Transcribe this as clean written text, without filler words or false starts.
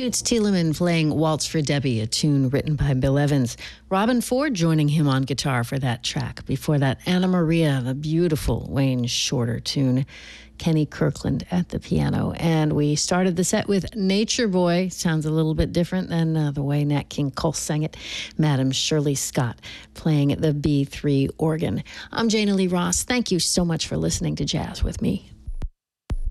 Toots Thielemans playing Waltz for Debbie, a tune written by Bill Evans. Robin Ford joining him on guitar for that track. Before that, Anna Maria, the beautiful Wayne Shorter tune. Kenny Kirkland at the piano. And we started the set with Nature Boy. Sounds a little bit different than the way Nat King Cole sang it. Madam Shirley Scott playing the B3 organ. I'm Jana Lee Ross. Thank you so much for listening to Jazz with me.